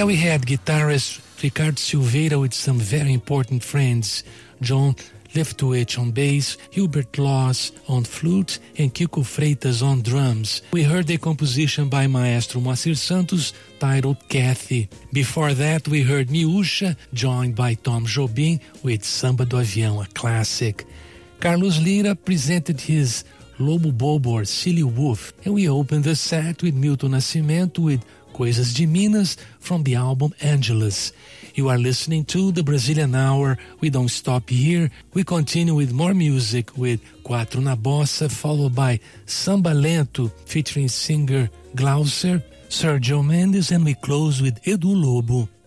then we had guitarist Ricardo Silveira with some very important friends, John Leftwich on bass, Hubert Loss on flute, and Kiko Freitas on drums. We heard a composition by Maestro Moacir Santos titled Kathy. Before that, we heard Miúcha, joined by Tom Jobim with Samba do Avião, a classic. Carlos Lira presented his Lobo Bobo or Silly Wolf, and we opened the set with Milton Nascimento with Coisas de Minas from the album Angelus. You are listening to the Brazilian Hour. We don't stop here. We continue with more music with Quatro na Bossa, followed by Samba Lento featuring singer Glauser, Sergio Mendes, and we close with Edu Lobo.